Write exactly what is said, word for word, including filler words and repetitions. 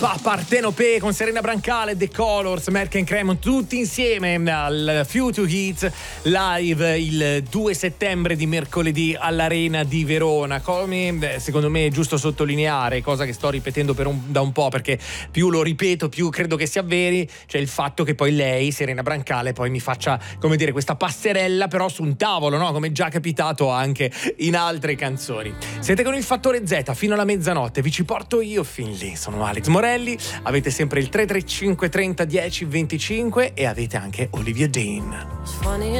Pa Partenope con Serena Brancale, The Colors, Merck and Cremon, tutti insieme al Future Hits live il due settembre di mercoledì all'Arena di Verona. Come secondo me è giusto sottolineare, cosa che sto ripetendo per un, da un po', perché più lo ripeto più credo che si avveri, cioè il fatto che poi lei, Serena Brancale, poi mi faccia, come dire, questa passerella però su un tavolo, no? Come già capitato anche in altre canzoni. Siete con il Fattore Z fino alla mezzanotte, vi ci porto io fin lì. Sono Alex Morelli. Avete sempre il tre tre cinque trenta dieci venticinque e avete anche Olivia Dean.